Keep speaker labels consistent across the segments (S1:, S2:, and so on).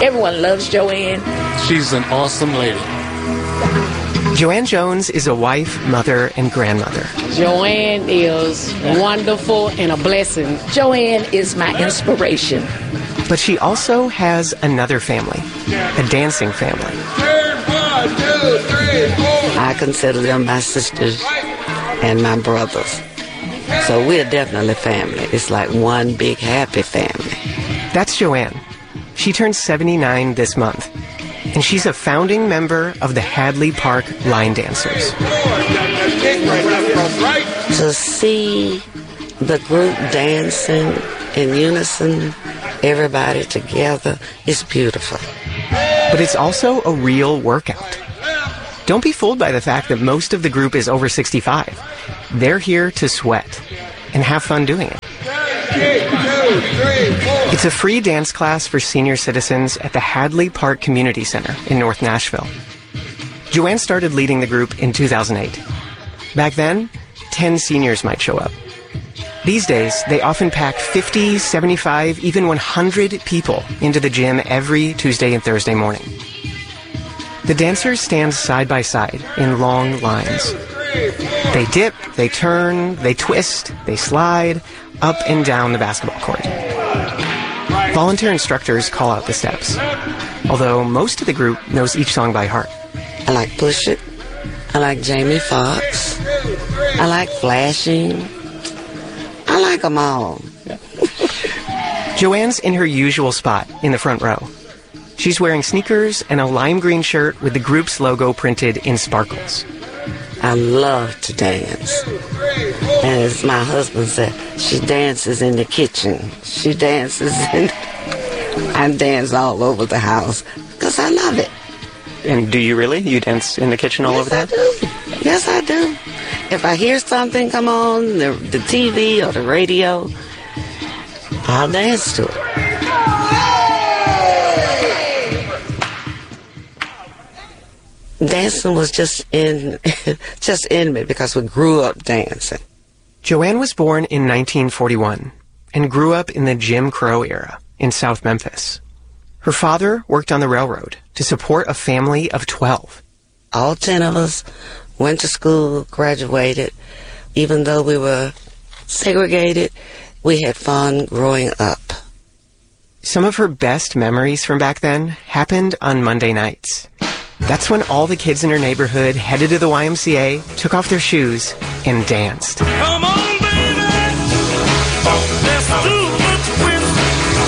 S1: Everyone loves Joanne.
S2: She's an awesome lady.
S3: Joanne Jones is a wife, mother, and grandmother.
S1: Joanne is wonderful and a blessing. Joanne is my inspiration.
S3: But she also has another family, a dancing family.
S4: Turn 1, 2, 3, 4.
S5: I consider them my sisters and my brothers. So we're definitely family. It's like one big happy family.
S3: That's Joanne. She turns 79 this month, and she's a founding member of the Hadley Park Line Dancers.
S5: To see the group dancing in unison, everybody together, is beautiful.
S3: But it's also a real workout. Don't be fooled by the fact that most of the group is over 65. They're here to sweat and have fun doing it. It's a free dance class for senior citizens at the Hadley Park Community Center in North Nashville. Joanne started leading the group in 2008. Back then, 10 seniors might show up. These days, they often pack 50, 75, even 100 people into the gym every Tuesday and Thursday morning. The dancers stand side by side in long lines. They dip, they turn, they twist, they slide up and down the basketball court. Volunteer instructors call out the steps, although most of the group knows each song by heart.
S5: I like Push It. I like Jamie Foxx. I like Flashing. I like them all.
S3: Joanne's in her usual spot in the front row. She's wearing sneakers and a lime green shirt with the group's logo printed in sparkles.
S5: I love to dance. And as my husband said, she dances in the kitchen. She dances in... I dance all over the house because I love it.
S3: And do you really? You dance in the kitchen all over that?
S5: Yes, I do. If I hear something come on, the TV or the radio, I'll dance to it. Dancing was just in me because we grew up dancing.
S3: Joanne was born in 1941 and grew up in the Jim Crow era in South Memphis. Her father worked on the railroad to support a family of 12.
S5: All 10 of us went to school, graduated. Even though we were segregated, we had fun growing up.
S3: Some of her best memories from back then happened on Monday nights. That's when all the kids in her neighborhood headed to the YMCA, took off their shoes, and danced.
S4: Come on, baby. Let's do what's with.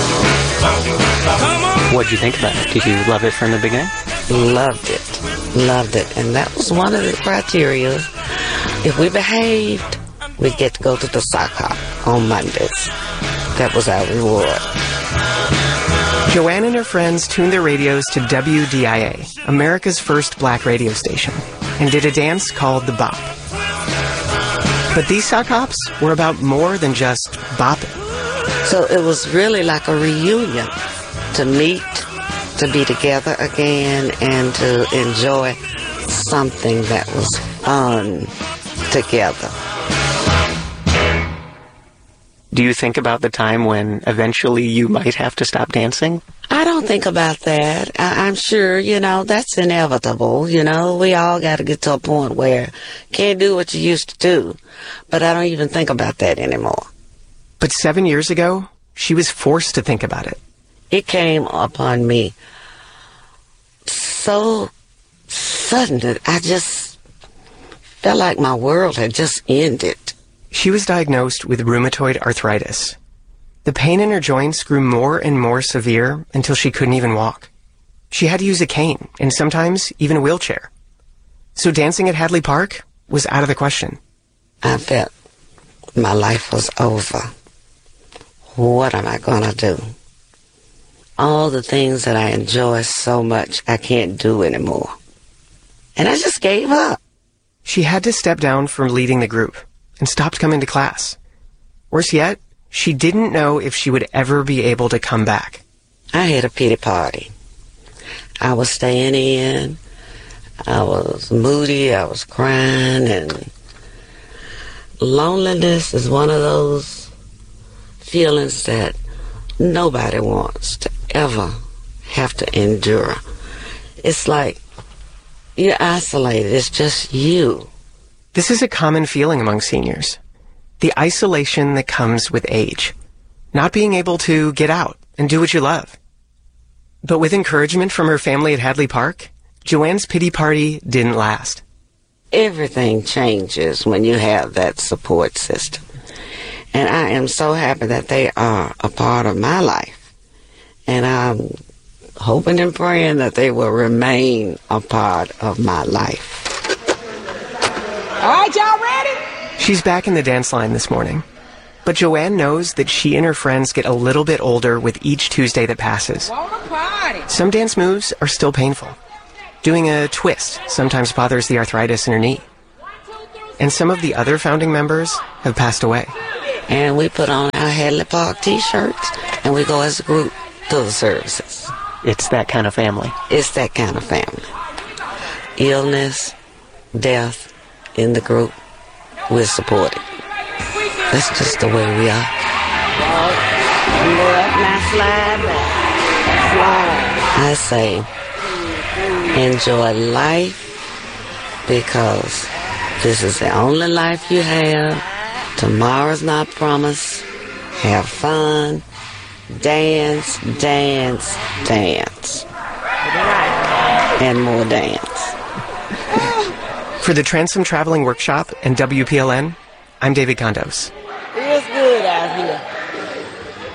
S4: Come on.
S3: What'd you think about it? Did you love it from the beginning?
S5: Loved it. Loved it. And that was one of the criteria. If we behaved, we'd get to go to the sock hop on Mondays. That was our reward.
S3: Joanne and her friends tuned their radios to WDIA, America's first black radio station, and did a dance called the Bop. But these sock hops were about more than just bopping.
S5: So it was really like a reunion to meet, to be together again, and to enjoy something that was fun together.
S3: Do you think about the time when eventually you might have to stop dancing?
S5: I don't think about that. I'm sure, that's inevitable. We all got to get to a point where you can't do what you used to do. But I don't even think about that anymore.
S3: But 7 years ago, she was forced to think about it.
S5: It came upon me so sudden that I just felt like my world had just ended.
S3: She was diagnosed with rheumatoid arthritis. The pain in her joints grew more and more severe until she couldn't even walk. She had to use a cane and sometimes even a wheelchair. So dancing at Hadley Park was out of the question.
S5: I felt my life was over. What am I going to do? All the things that I enjoy so much, I can't do anymore. And I just gave up.
S3: She had to step down from leading the group and stopped coming to class. Worse yet, she didn't know if she would ever be able to come back.
S5: I had a pity party. I was staying in. I was moody. I was crying. And loneliness is one of those feelings that nobody wants to ever have to endure. It's like you're isolated. It's just you.
S3: This is a common feeling among seniors. The isolation that comes with age. Not being able to get out and do what you love. But with encouragement from her family at Hadley Park, Joanne's pity party didn't last.
S5: Everything changes when you have that support system. And I am so happy that they are a part of my life. And I'm hoping and praying that they will remain a part of my life.
S6: All right, y'all ready?
S3: She's back in the dance line this morning. But Joanne knows that she and her friends get a little bit older with each Tuesday that passes. Some dance moves are still painful. Doing a twist sometimes bothers the arthritis in her knee. And some of the other founding members have passed away.
S5: And we put on our Hadley Park t-shirts, and we go as a group to the services.
S3: It's that kind of family.
S5: It's that kind of family. Illness, death in the group, we're supported. That's just the way we are. Slide back. Slide. I say, enjoy life, because this is the only life you have. Tomorrow's not promised. Have fun. Dance, dance, dance. And more dance.
S3: For the Transom Traveling Workshop and WPLN, I'm David Condos.